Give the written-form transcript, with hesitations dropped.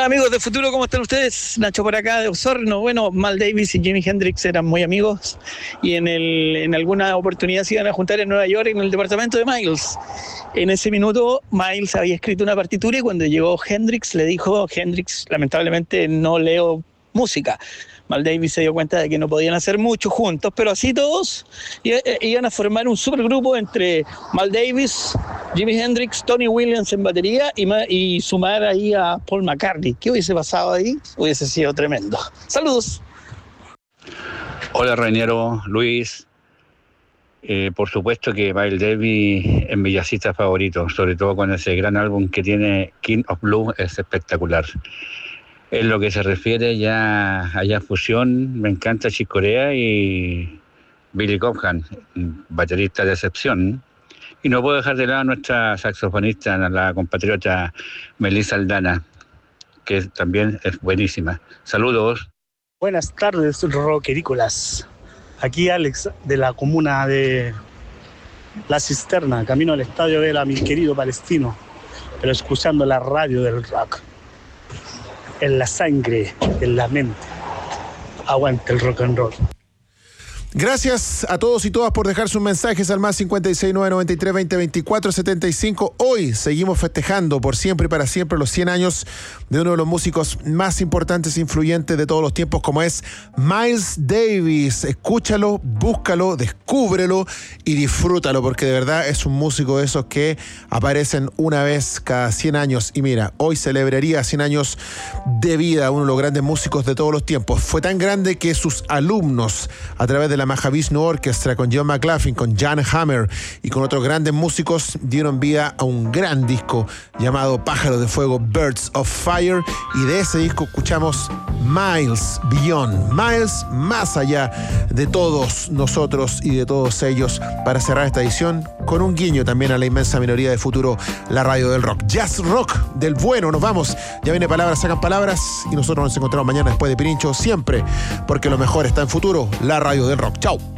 Hola amigos de Futuro, ¿cómo están ustedes? Nacho por acá de Osorno. Bueno, Mal Davis y Jimi Hendrix eran muy amigos y en alguna oportunidad se iban a juntar en Nueva York en el departamento de Miles. En ese minuto Miles había escrito una partitura y cuando llegó Hendrix le dijo: Hendrix, lamentablemente no leo música. Mal Davis se dio cuenta de que no podían hacer mucho juntos, pero así todos iban a formar un supergrupo entre Mal Davis, Jimi Hendrix, Tony Williams en batería y sumar ahí a Paul McCartney. ¿Qué hubiese pasado ahí? Hubiese sido tremendo. ¡Saludos! Hola Rainiero, Luis. Por supuesto que Miles Davis es mi jazzista favorito, sobre todo con ese gran álbum que tiene, King of Blues, es espectacular. En lo que se refiere ya a jazz fusión, me encanta Chick Corea y Billy Cobham, baterista de excepción. Y no puedo dejar de lado a nuestra saxofonista, la compatriota Melissa Aldana, que también es buenísima. Saludos. Buenas tardes, rockerícolas. Aquí Alex, de la comuna de La Cisterna, camino al estadio de mi querido Palestino, pero escuchando la radio del rock. En la sangre, en la mente. Aguante el rock and roll. Gracias a todos y todas por dejar sus mensajes al más 56993202475. Hoy seguimos festejando por siempre y para siempre los 100 años de uno de los músicos más importantes e influyentes de todos los tiempos, como es Miles Davis. Escúchalo, búscalo, descúbrelo y disfrútalo, porque de verdad es un músico de esos que aparecen una vez cada 100 años. Y mira, hoy celebraría 100 años de vida, uno de los grandes músicos de todos los tiempos. Fue tan grande que sus alumnos, a través de la Mahavishnu Orchestra, con John McLaughlin, con Jan Hammer y con otros grandes músicos, dieron vida a un gran disco llamado Pájaros de Fuego, Birds of Fire, y de ese disco escuchamos Miles Beyond, Miles más allá de todos nosotros y de todos ellos, para cerrar esta edición con un guiño también a la inmensa minoría de Futuro, la radio del rock. Jazz rock del bueno, nos vamos. Ya viene Palabras Sacan Palabras y nosotros nos encontramos mañana después de Pirincho, siempre, porque lo mejor está en Futuro, la radio del rock. Chao.